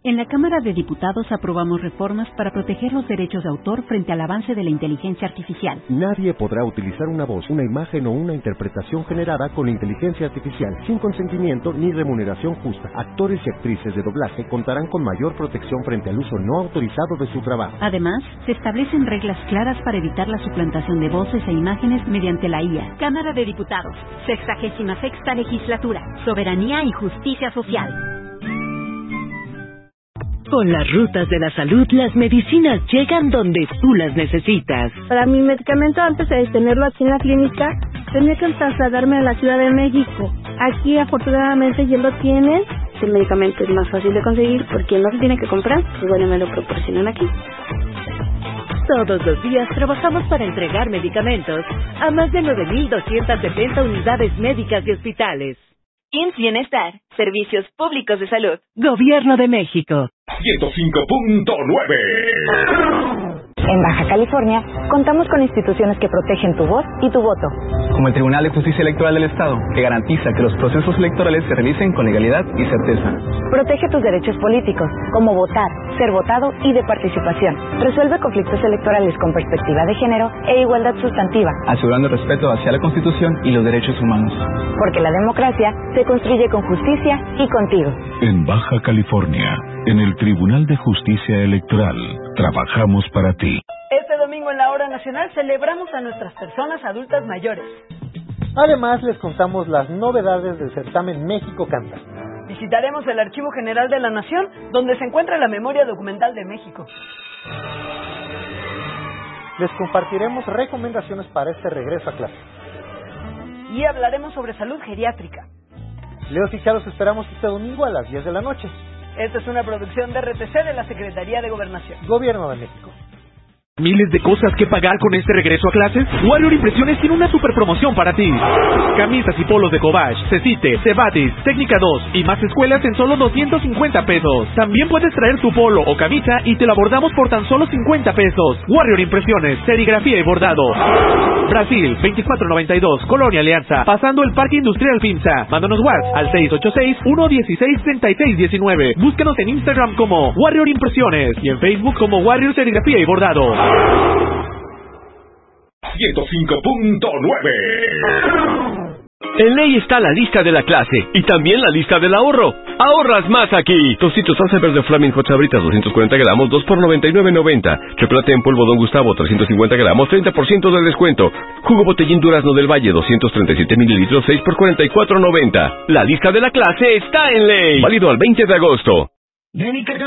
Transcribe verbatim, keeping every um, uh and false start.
En la Cámara de Diputados aprobamos reformas para proteger los derechos de autor frente al avance de la inteligencia artificial. Nadie podrá utilizar una voz, una imagen o una interpretación generada con inteligencia artificial sin consentimiento ni remuneración justa. Actores y actrices de doblaje contarán con mayor protección frente al uso no autorizado de su trabajo. Además, se establecen reglas claras para evitar la suplantación de voces e imágenes mediante la I A. Cámara de Diputados, sexagésima sexta legislatura, soberanía y justicia social. Con las rutas de la salud, las medicinas llegan donde tú las necesitas. Para mi medicamento, antes de tenerlo aquí en la clínica, tenía que trasladarme a la Ciudad de México. Aquí, afortunadamente, ya lo tienen. El medicamento es más fácil de conseguir porque no se tiene que comprar, pues bueno, me lo proporcionan aquí. Todos los días trabajamos para entregar medicamentos a más de nueve mil doscientas setenta unidades médicas y hospitales. I M S S Bienestar, Servicios Públicos de Salud. Gobierno de México. ciento cinco punto nueve. En Baja California, contamos con instituciones que protegen tu voz y tu voto. Como el Tribunal de Justicia Electoral del Estado, que garantiza que los procesos electorales se realicen con legalidad y certeza. Protege tus derechos políticos, como votar, ser votado y de participación. Resuelve conflictos electorales con perspectiva de género e igualdad sustantiva. Asegurando el respeto hacia la Constitución y los derechos humanos. Porque la democracia se construye con justicia y contigo. En Baja California, en el Tribunal de Justicia Electoral, trabajamos para ti. Este domingo en la Hora Nacional celebramos a nuestras personas adultas mayores. Además, les contamos las novedades del certamen México Canta. Visitaremos el Archivo General de la Nación, donde se encuentra la memoria documental de México. Les compartiremos recomendaciones para este regreso a clase. Y hablaremos sobre salud geriátrica. Leos y Charo, esperamos este domingo a las diez de la noche. Esta es una producción de R T C de la Secretaría de Gobernación. Gobierno de México. ¿Miles de cosas que pagar con este regreso a clases? Warrior Impresiones tiene una super promoción para ti. Camisas y polos de Cobach, Cecite, Cebatis, Técnica dos y más escuelas en solo doscientos cincuenta pesos. También puedes traer tu polo o camisa y te lo bordamos por tan solo cincuenta pesos. Warrior Impresiones, serigrafía y bordado. Brasil, veinticuatro noventa y dos, Colonia Alianza, pasando el Parque Industrial Pinza. Mándanos WhatsApp al seis ocho seis, uno uno seis, treinta y seis diecinueve. Búscanos en Instagram como Warrior Impresiones y en Facebook como Warrior Serigrafía y Bordado. ciento cinco punto nueve. En Ley está la lista de la clase y también la lista del ahorro. ¡Ahorras más aquí! Tostitos salsa verde Flaming Hot Sabritas doscientos cuarenta gramos, dos por noventa y nueve noventa. Chocolate en polvo Don Gustavo trescientos cincuenta gramos, treinta por ciento de descuento. Jugo Botellín Durazno del Valle doscientos treinta y siete mililitros, seis por cuarenta y cuatro noventa. La lista de la clase está en Ley. Válido al veinte de agosto.